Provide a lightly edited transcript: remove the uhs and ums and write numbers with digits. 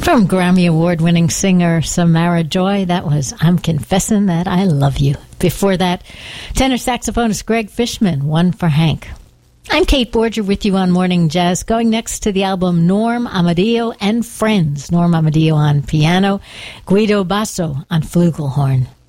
From Grammy Award-winning singer Samara Joy, that was I'm Confessing That I Love You. Before that, tenor saxophonist Greg Fishman, One for Hank. I'm Kate Borger with you on Morning Jazz. Going next to the album Norm Amadio and Friends. Norm Amadio on piano, Guido Basso on flugelhorn.